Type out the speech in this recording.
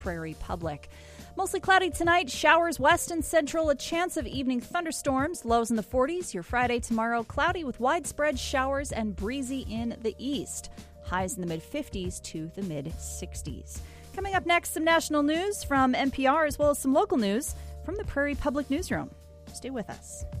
Prairie Public. Mostly cloudy tonight, showers west and central, a chance of evening thunderstorms, lows in the 40s. Your Friday tomorrow, cloudy with widespread showers and breezy in the east. Highs in the mid-50s to the mid-60s. Coming up next, some national news from NPR as well as some local news from the Prairie Public Newsroom. Stay with us.